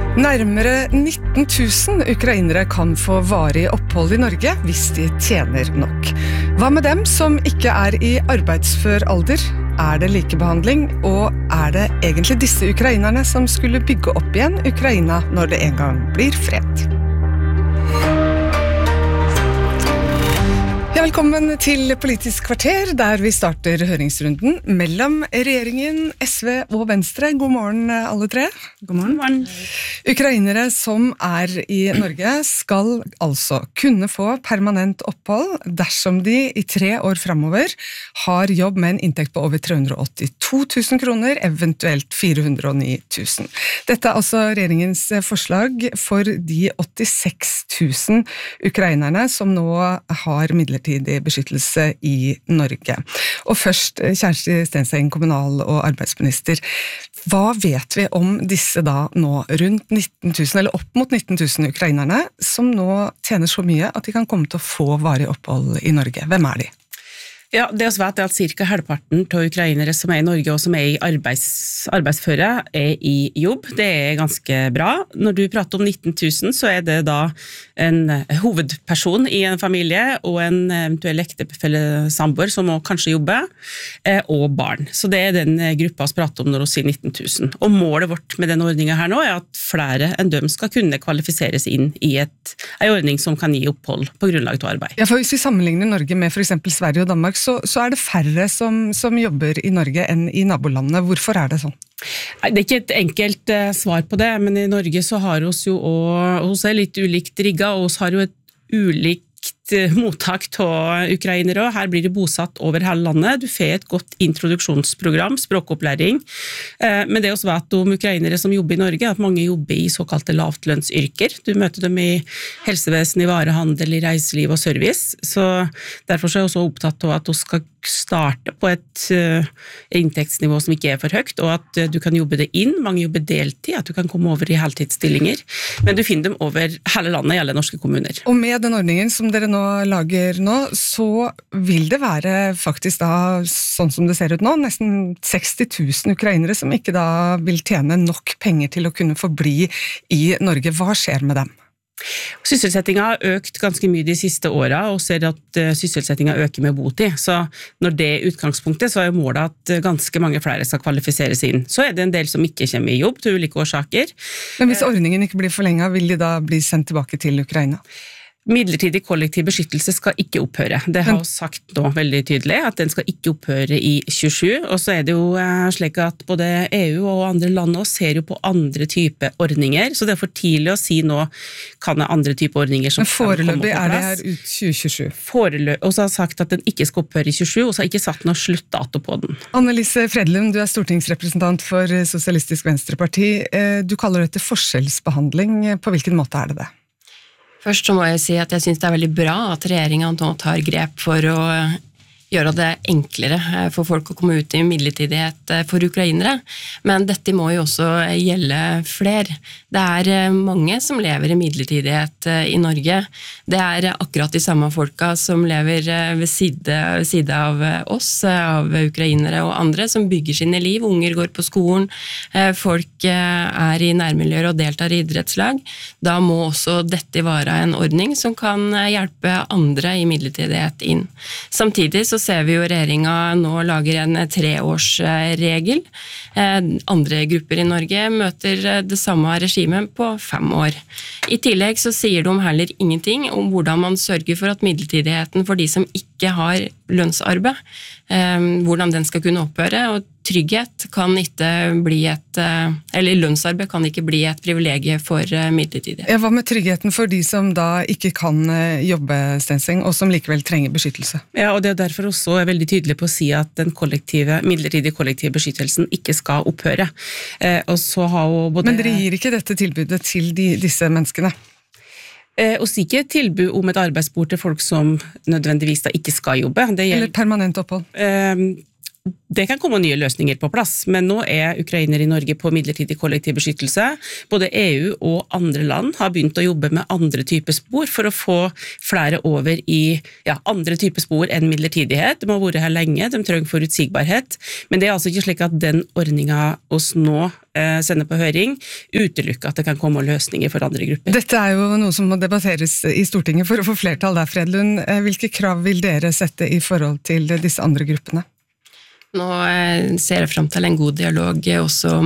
Nærmere 19 000 ukrainere kan få varig opphold i Norge hvis de tjener nok. Hva med dem som ikke i arbeidsfør alder? Det likebehandling, og det egentlig disse ukrainerne som skulle bygge opp igjen Ukraina når det en gang blir fred? Ja, velkommen til Politisk kvarter, der vi starter høringsrunden mellom regjeringen, SV og Venstre. God morgen alle tre. God morgen. Ukrainere som i Norge skal altså kunne få permanent opphold dersom de i 3 år fremover har jobb med en inntekt på over 382 000 kroner, eventuelt 409 000. Dette altså regjeringens forslag for de 86 000 ukrainerne som nå har midlertidig beskyttelse i Norge. Og først, Kjersti Stenseng, kommunal- og arbeidsminister. Hva vet vi om disse da nå rundt 19 000, eller opp mot 19 000 ukrainerne, som nå tjener så mye at de kan komme til å få varig opphold i Norge? Hvem de? Ja, det vi vet at cirka halvparten av ukrainere som i Norge og som i arbeidsføre i jobb. Det ganske bra. Når du prater om 19 000, så det da en hovedperson i en familie og en eventuell ektefelle samboer som må kanskje jobbe, og barn. Så det den gruppa vi prater om når vi sier 19 000. Og målet vårt med denne ordningen her nå at flere enn dem skal kunne kvalifiseres inn i en ordning som kan gi opphold på grunnlag av arbeid. Ja, for hvis vi sammenligner Norge med for eksempel Sverige og Danmark, så det færre som jobber i Norge enn i nabolandene. Hvorfor det sånn? Det ikke et enkelt svar på det, men i Norge så har vi jo også litt ulikt rigget, og vi har jo et ulikt mottak av ukrainere. Her blir det bosatt over hele landet. Du får et godt introduksjonsprogram, språkopplæring. Men det vi vet om ukrainere som jobber i Norge, at mange jobber i såkalte lavtlønnsyrker. Du møter dem i helsevesen, i varehandel, i reiseliv og service. Så derfor er jeg også opptatt av at du skal starte på et inntektsnivå som ikke for høyt, og at du kan jobbe det inn. Mange jobber deltid, at du kan komme over i heltidsstillinger. Men du finner dem over hele landet i alle norske kommuner. Og med den ordningen som dere nå lager nå, så vil det være faktisk da, sånn som det ser ut nå, nesten 60 000 ukrainere som ikke da vil tjene nok penger til å kunne forbli i Norge. Hva skjer med dem? Sysselsettingen har økt ganske mye de siste årene, og ser at sysselsettingen øker med botid. Så når det utgangspunktet, så målet at ganske mange flere skal kvalifiseres inn. Så det en del som ikke kommer i jobb til ulike årsaker. Men hvis ordningen ikke blir forlenget, vil de da bli sendt tilbake til Ukraina? Midlertidig kollektiv beskyttelse skal ikke opphøre. Det har vi sagt nå veldig tydelig, at den skal ikke opphøre i 27, og så det jo slik at både EU og andre land nå ser jo på andre type ordninger, så det for tidlig å si nå kan andre type ordninger som kan komme på plass. Men foreløpig det her ut 2027? Foreløpig, og så har sagt at den ikke skal opphøre i 27, og så har ikke satt noe sluttdato på den. Annelise Fredlund, du stortingsrepresentant for Sosialistisk Venstreparti. Du kaller dette forskjellsbehandling. På hvilken måte det? Først så må jeg si at jeg synes det veldig bra at regjeringen nå tar grep for å gjøre det enklere for folk å komme ut i midlertidighet for ukrainere. Men dette må jo også gjelde flere. Det mange som lever i midlertidighet i Norge. Det akkurat de samme folka som lever ved side av oss, av ukrainere og andre, som bygger sine liv. Unger går på skolen, folk i nærmiljøer og deltar i idrettslag. Da må også dette være en ordning som kan hjelpe andre i midlertidighet inn. Samtidig så ser vi jo regjeringen nå lager en 3-årsregel. Andre grupper i Norge møter det samme regimet på 5 år. I tillegg så sier de heller ingenting om hvordan man sørger for at midlertidigheten for de som ikke har lønnsarbeid, hvordan den skal kunne opphøre, og trygghet kan ikke bli eller lønnsarbeid kan ikke bli et privilegie for midlertidighet. Ja, hva med tryggheten for de som da ikke kan jobbe, Stenseng, og som likevel trenger beskyttelse? Ja, og det derfor også veldig tydelig på å si at den midlertidige kollektive beskyttelsen ikke skal opphøre. Og så har jo både... Men dere gir ikke dette tilbudet til disse menneskene? Og ikke et tilbud om et arbeidsbord til folk som nødvendigvis da ikke skal jobbe. Eller permanent opphold? det kan komme nye løsninger på plass, men nå ukrainere i Norge på midlertidig kollektiv beskyttelse. Både EU og andre land har begynt å jobbe med andre typer spor for å få flere over i andre typer spor enn midlertidighet. De har vært her lenge, de trenger forutsigbarhet, men det altså ikke slik at den ordningen oss nå sender på høring, utelukker at det kan komme løsninger for andre grupper. Dette jo noe som må debatteres i Stortinget for å få flertall der, Fredlund. Hvilke krav vil dere sette i forhold til disse andre gruppene? Nå ser jeg frem til en god dialog også